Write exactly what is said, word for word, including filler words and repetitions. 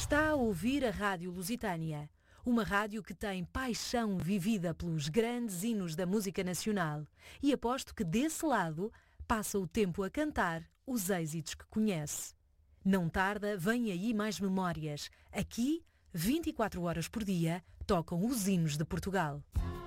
Está a ouvir a Rádio Lusitânia, uma rádio que tem paixão vivida pelos grandes hinos da música nacional, e aposto que desse lado passa o tempo a cantar os êxitos que conhece. Não tarda, vem aí mais memórias. Aqui, vinte e quatro horas por dia, tocam os hinos de Portugal.